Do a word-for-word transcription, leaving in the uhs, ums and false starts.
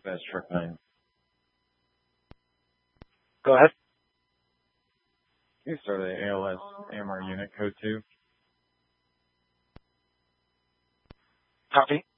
Dispatch truck nine. Go ahead. You start the A L S A M R unit code two. Copy.